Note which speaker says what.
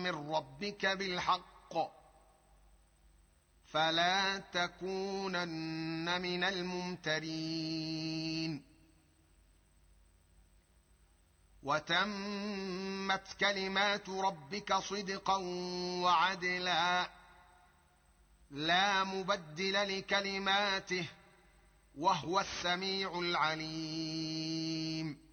Speaker 1: من ربك بالحق فلا تكونن من الممترين. وتمت كلمات ربك صدقا وعدلا لا مبدل لكلماته وهو السميع العليم.